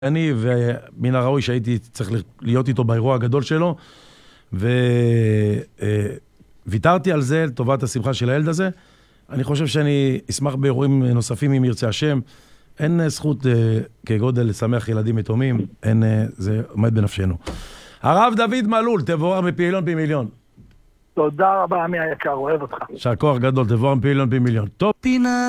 אני, ומן הראוי שהייתי צריך להיות איתו באירוע הגדול שלו, וויתרתי על זה לטובת השמחה של הילד הזה. אני חושב שאני אשמח באירועים נוספים אם ירצה השם. אין זכות כגודל לשמח ילדים יתומים, זה עומד בנפשנו. הרב דוד מלול, תבורר מפי עליון פי מיליון. תודה רבה, עמי היקר, אוהב אותך. יישר כוח גדול, תבורר מפי עליון פי מיליון. טוב.